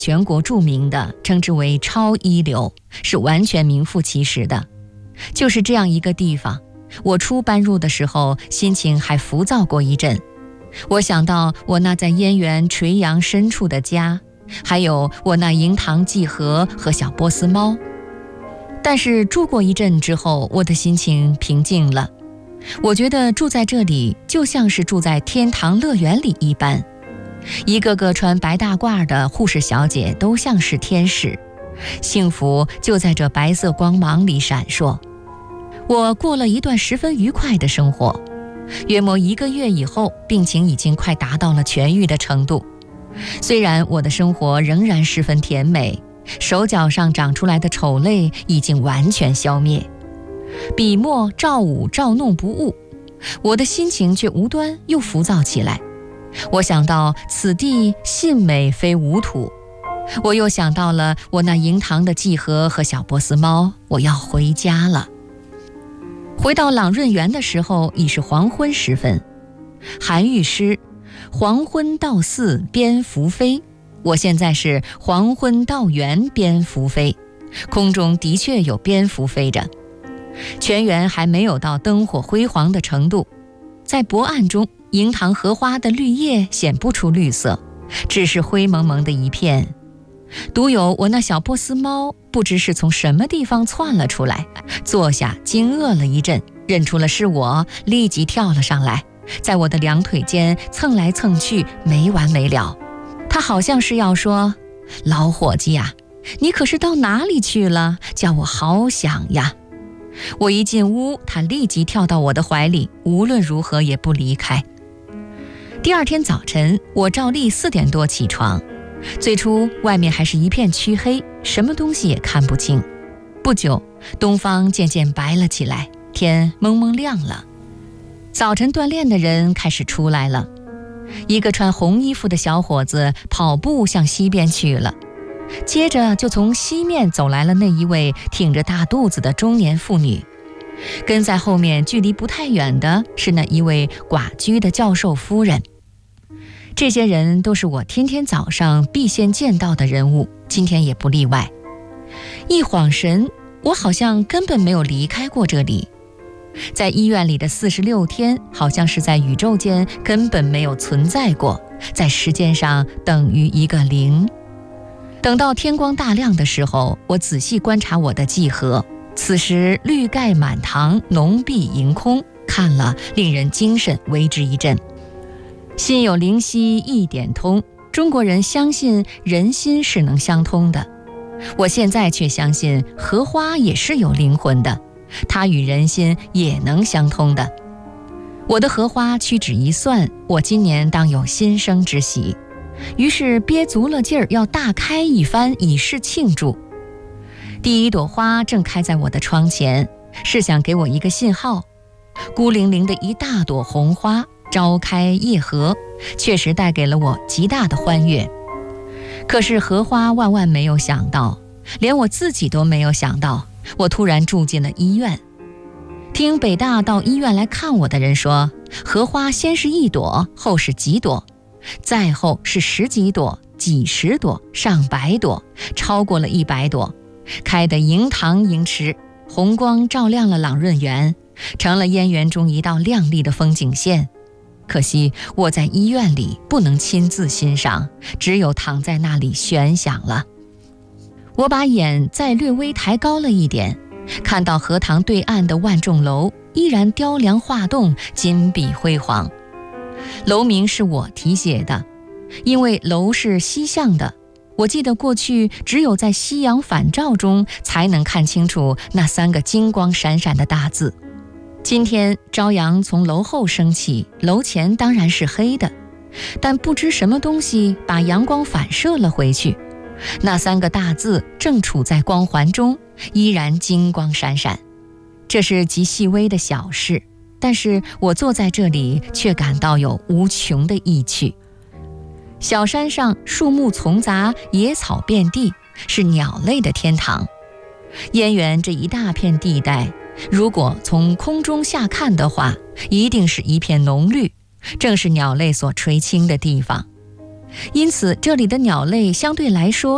全国著名的，称之为超一流，是完全名副其实的。就是这样一个地方，我初搬入的时候，心情还浮躁过一阵。我想到我那在燕园垂杨深处的家，还有我那银塘季禾和小波斯猫。但是住过一阵之后，我的心情平静了。我觉得住在这里就像是住在天堂乐园里一般，一个个穿白大褂的护士小姐都像是天使，幸福就在这白色光芒里闪烁。我过了一段十分愉快的生活，约莫1个月以后，病情已经快达到了痊愈的程度。虽然我的生活仍然十分甜美，手脚上长出来的丑类已经完全消灭，笔墨照舞照弄不误，我的心情却无端又浮躁起来。我想到此地信美非吾土，我又想到了我那银塘的季禾和小波斯猫，我要回家了。回到朗润园的时候已是黄昏时分，韩愈诗黄昏到寺蝙蝠飞，我现在是黄昏到园蝙蝠飞，空中的确有蝙蝠飞着。全园还没有到灯火辉煌的程度，在薄暗中，银塘荷花的绿叶显不出绿色，只是灰蒙蒙的一片。独有我那小波斯猫不知是从什么地方窜了出来，坐下惊愕了一阵，认出了是我，立即跳了上来，在我的两腿间蹭来蹭去，没完没了。它好像是要说，老伙计呀，你可是到哪里去了，叫我好想呀。我一进屋，它立即跳到我的怀里，无论如何也不离开。第二天早晨，我照例4点多起床，最初外面还是一片黢黑，什么东西也看不清。不久，东方渐渐白了起来，天蒙蒙亮了。早晨锻炼的人开始出来了，一个穿红衣服的小伙子跑步向西边去了，接着就从西面走来了那一位挺着大肚子的中年妇女，跟在后面距离不太远的是那一位寡居的教授夫人。这些人都是我天天早上必先见到的人物，今天也不例外。一晃神，我好像根本没有离开过这里。在医院里的46天，好像是在宇宙间根本没有存在过，在时间上等于一个零。等到天光大亮的时候，我仔细观察我的季禾，此时绿盖满堂，浓碧盈空，看了令人精神为之一振。心有灵犀一点通，中国人相信人心是能相通的，我现在却相信荷花也是有灵魂的，它与人心也能相通的。我的荷花屈指一算，我今年当有新生之喜，于是憋足了劲儿要大开一番以示庆祝。第一朵花正开在我的窗前，是想给我一个信号。孤零零的一大朵红花，朝开夜合，确实带给了我极大的欢悦。可是荷花万万没有想到，连我自己都没有想到，我突然住进了医院。听北大到医院来看我的人说，荷花先是1朵，后是几朵，再后是10几朵、几十朵、上百朵，超过了100朵，开得银堂盈池，红光照亮了朗润园，成了燕园中一道亮丽的风景线。可惜我在医院里不能亲自欣赏，只有躺在那里悬想了。我把眼再略微抬高了一点，看到荷塘对岸的万众楼依然雕梁画栋，金碧辉煌。楼名是我题写的，因为楼是西向的，我记得过去只有在夕阳返照中才能看清楚那3个金光闪闪的大字。今天朝阳从楼后升起，楼前当然是黑的，但不知什么东西把阳光反射了回去，那3个大字正处在光环中，依然金光闪闪。这是极细微的小事，但是我坐在这里却感到有无穷的意趣。小山上树木丛杂，野草遍地，是鸟类的天堂。燕园这一大片地带，如果从空中下看的话，一定是一片浓绿，正是鸟类所垂青的地方。因此这里的鸟类相对来说